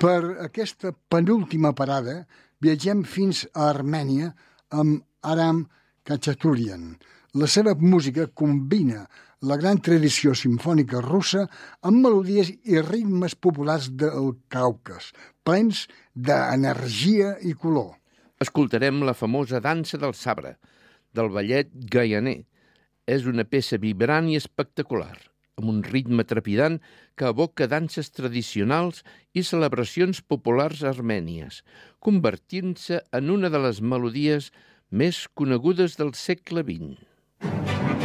Per aquesta penúltima parada viatgem fins a Armènia amb Aram Khachaturian. La seva música combina la gran tradició simfònica russa amb melodies i ritmes populars del Caucas, plens d'energia i color. Escoltarem la famosa dansa del sabre, del ballet gaianer. És una peça vibrant i espectacular, amb un ritme trepidant que evoca danses tradicionals i celebracions populars armènies, convertint-se en una de les melodies més conegudes del segle XX.